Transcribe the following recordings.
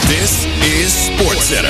This is SportsCenter.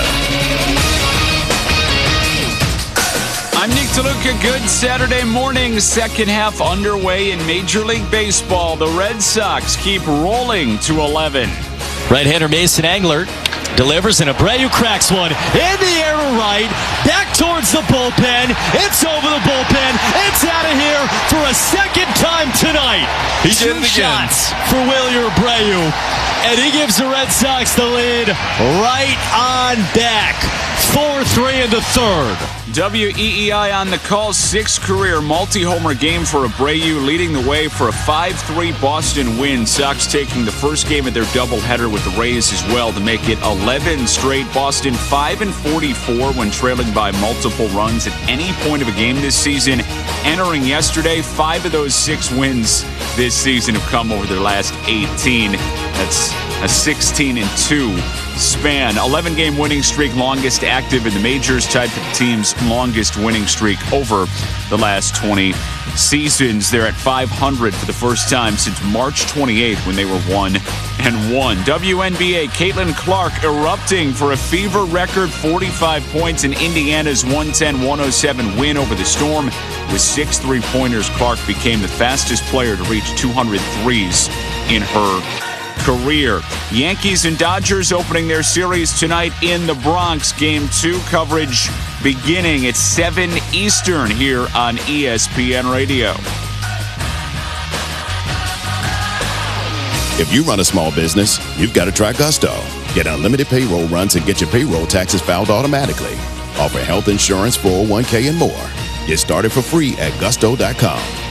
I'm Nick DeLuca. Good Saturday morning. Second half underway in Major League Baseball. The Red Sox keep rolling to 11. Right-hander Mason Angler delivers, and Abreu cracks one in the air to right, back towards the bullpen. It's over the bullpen. It's out of here for a second time tonight. He did it again. Shots for Wilyer Abreu, and he gives the Red Sox the lead right on back. 4-3 in the third. WEEI on the call. Sixth career multi-homer game for Abreu, leading the way for a 5-3 Boston win. Sox taking the first game of their doubleheader with the Rays as well to make it 11 straight. Boston 5-44 when trailing by multiple runs at any point of a game this season. Entering yesterday, 5 of those 6 wins this season have come over their last 18. That's a 16-2 span. 11-game winning streak, longest active in the majors, tied for the team's longest winning streak over the last 20 seasons. They're at 500 for the first time since March 28th when they were 1-1. WNBA, Caitlin Clark erupting for a fever record 45 points in Indiana's 110-107 win over the Storm. With 6 3-pointers, Clark became the fastest player to reach 200 threes in her career. Yankees and Dodgers opening their series tonight in the Bronx. Game 2 coverage beginning at 7 Eastern here on ESPN Radio. If you run a small business, you've got to try Gusto. Get unlimited payroll runs and get your payroll taxes filed automatically. Offer health insurance, 401k, and more. Get started for free at gusto.com.